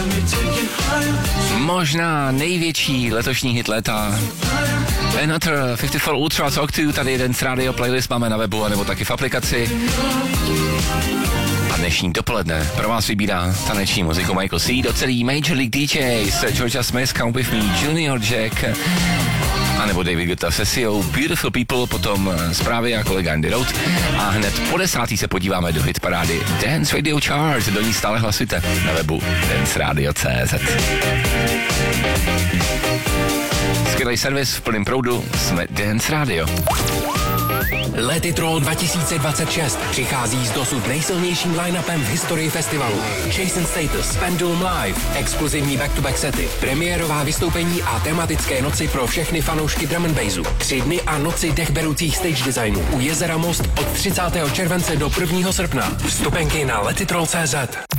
Možná největší letošní hit léta. Another 54 Ultra Talk to, tady jeden z Radio Playlist máme na webu, anebo taky v aplikaci. A dnešní dopoledne pro vás vybírá taneční muziku Michael C. do celý Major League DJs, Georgia Smith, Come With Me, Junior Jack, anebo David Guetta Sesio, Beautiful People, potom zprávy a kolega Andy Road. A hned po 10. se podíváme do hitparády Dance Radio Chart, do ní stále hlasujte na webu danceradio.cz. Skvělý servis v plném proudu, jsme Dance Radio. Letitrol 2026 přichází s dosud nejsilnějším line-upem v historii festivalu. Jason Status, Pendulum Live, exkluzivní back-to-back sety, premiérová vystoupení a tematické noci pro všechny fanoušky drum and bassu. 3 dny a noci dechberoucích stage designů u jezera Most od 30. července do 1. srpna. Vstupenky na letitrol.cz.